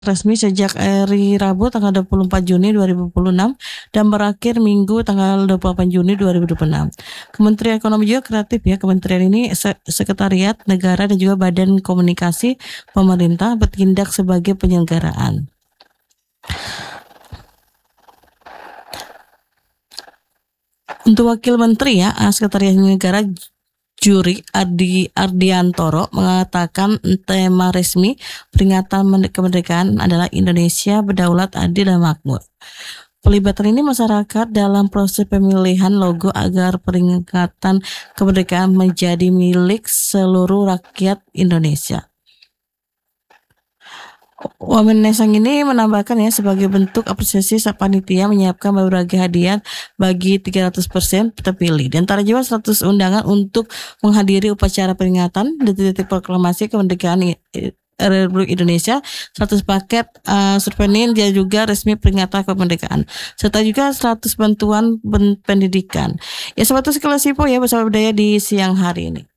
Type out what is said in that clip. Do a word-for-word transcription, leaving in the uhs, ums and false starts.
resmi sejak hari Rabu tanggal dua puluh empat Juni dua ribu dua puluh enam dan berakhir Minggu tanggal dua puluh delapan Juni dua ribu dua puluh enam. Kementerian Ekonomi juga kreatif ya, kementerian ini Sekretariat Negara dan juga Badan Komunikasi Pemerintah bertindak sebagai penyelenggaraan. Untuk Wakil Menteri ya, Sekretariat Negara Juri Ardi Ardiantoro mengatakan tema resmi peringatan kemerdekaan adalah Indonesia berdaulat, adil, dan makmur. Pelibatan ini masyarakat dalam proses pemilihan logo agar peringatan kemerdekaan menjadi milik seluruh rakyat Indonesia. Wamen Nesang ini menambahkan ya, sebagai bentuk apresiasi panitia menyiapkan berbagai hadiah bagi tiga ratus persen terpilih. Di antara juga seratus undangan untuk menghadiri upacara peringatan detik-detik proklamasi kemerdekaan Republik Indonesia, seratus paket uh, souvenir dan juga resmi peringatan kemerdekaan, serta juga seratus bantuan pendidikan. Ya, sobat Kelas Info ya, bersama budaya di siang hari ini.